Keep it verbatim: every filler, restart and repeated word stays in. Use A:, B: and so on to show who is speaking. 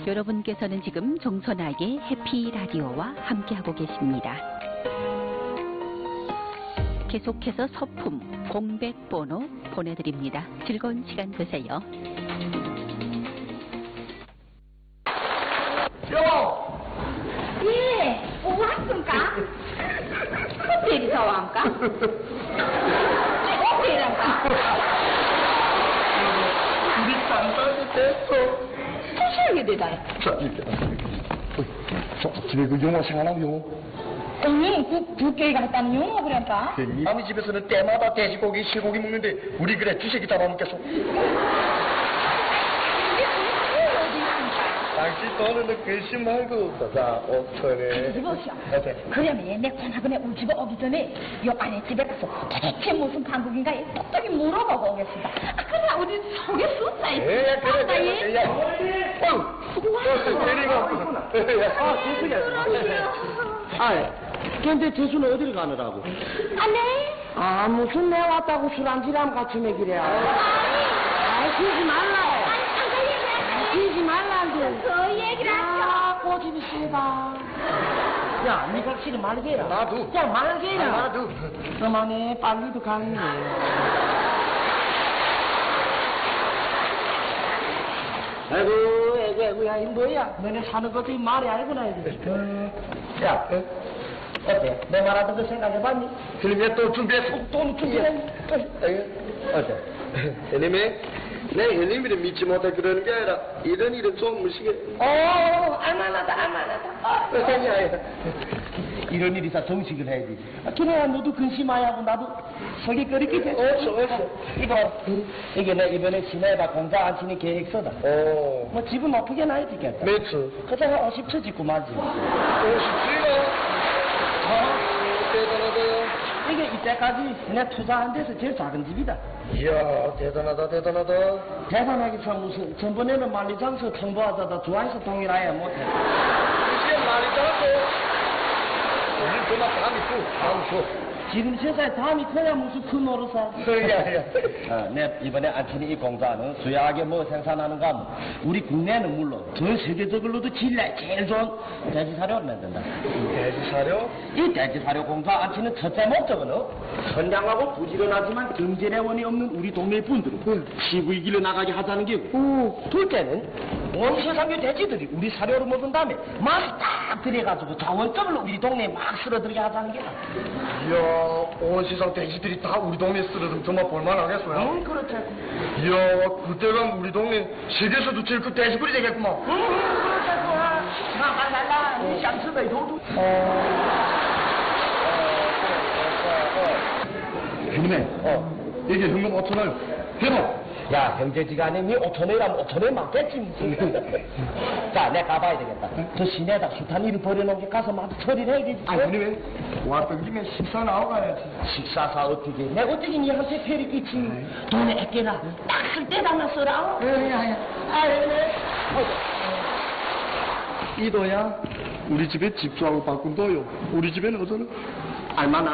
A: 여러분께서는 지금 정선아의 해피 라디오와 함께하고 계십니다. 계속해서 서품, 공백 번호 보내드립니다. 즐거운 시간 되세요.
B: 여보!
C: 예, 왔습니까? 커피를 사와합니까? 커피란가?
B: 우리 쌍쌍이 됐어.
C: 소시하게 되다.
B: 자, 이렇게. 저, 집에 그 용어 생각나고 용어?
C: 형님, 그, 두께가 했다는 용어 그랬까?
B: 남의 집에서는 때마다 돼지고기, 실고기 먹는데 우리 그래 주새끼 잡아먹겠어. 당신 돈은 글씨 말고 자, 오천에.
C: 이보시오. 그러면 내 코나그네 우리 집에 오기 전에 요 안에 집에 가서 도대체 무슨 방국인가 똑똑히 물어보고 오겠습니다. 아, 그래 어디 속에 숫자 있어.
B: 예, 그래, 그래, 그래. 어휴, 내리가.
D: 아, 재수야. 아, 근데 재수는 어딜 가느라고?
C: 아, 네?
D: 아, 무슨 내 왔다고 술 안지람 같이 먹이래. 아, 피지 말라. 피지 말라는데.
C: 그 얘기를 하죠.
D: 아, 꼬집이 세다. 야, 니가 확실히 말게 해라.
B: 나도.
D: 야, 말게 해라.
B: 나도.
D: 그만해, 빨리도 가네. 아이고, 아이고, 아이고, 야, 이 뭐야? 너네 사는 것도 이 말이 아니구나, 이거. 야, 어때? 내 말하던 거 생각해봤니?
B: 형님이 또 준비했어.
D: 돈 준비해.
B: 어때? 형님이 내 형님이를 믿지 못해 그러는 게 아니라 이런 일은 좀 무시게.
D: 어, 알만하다, 알만하다. 아, 이런 일이 있어 정식을 해야지. 아, 그래야 너도 근심하야고 나도 서기거리겠지.
B: 어서, 어서.
D: 이거, 이게 내 이번에 시내에다 공장 안 치는 계획서다.
B: 오.
D: 뭐 집은 어떻게 나야 되겠다.
B: 몇 층?
D: 그저 한 오십 층 짓고 말지.
B: 오십 층이나? 아, 대단하다.
D: 이게 이때까지 내 투자한 데서 제일 작은 집이다.
B: 이야, 대단하다, 대단하다.
D: 대단하기 참 무슨 전번에는 만리장서 청부하자다 좋아해서 동일하야 못해.
B: 이게 말이 다고. 우리 그만 다음이 고 다음 고.
D: 지금 세상에 다음이 커야 무슨 큰 노릇이야.
B: 야, 야.
D: 어, 내 이번에 안치는 이 공사는 수야하게 뭐 생산하는가 하면 우리 국내는 물론 전 세계적으로도 질레 제일 좋은 돼지 사료를 만든다.
B: 돼지 사료?
D: 이 돼지 사료 공사 안치는 첫째 목적은 선량하고 부지런하지만 경제력원이 없는 우리 동네 분들은 피부 이기려 나가게 하자는 게고. 둘째는 온 세상의 돼지들이 우리 사료를 먹은 다음에 맛이 딱 들여가지고 자원적으로 우리 동네에 막 쓸어들게 하자는 게야.
B: 이야, 온 세상 돼지들이 다 우리 동네에 쓰러지면 정말 볼만하겠어요.
D: 응, 그렇지.
B: 이야, 그때가 우리 동네 세계에서도 제일 큰 돼지굴이 되겠구만.
D: 응, 그렇지. 나가달라, 이 쌍수가 도둑.
B: 형님, 어, 이게 현금 오천 원. 해봐.
D: 야, 형제지간에 니 오천 원이라면 오천 원 맞겠지, 무슨. 자, 내가 가봐야 되겠다. 저 시내에다 숱한 일을 벌여놓은 게 가서 마저 처리를 해야 되지.
B: 아, 형님, 왔던 김에 식사 나오고 가야지.
D: 식사사 어떻게. 내가 어떻게 니한테 패를 끼치. 돈에 아껴라. 딱 쓸 때다만 써라.
B: 야야야.
D: 아유, 네.
B: 이도야, 우리 집에 집주하고 바꾼 도요. 우리 집에는 어쩌나?
D: 알만하.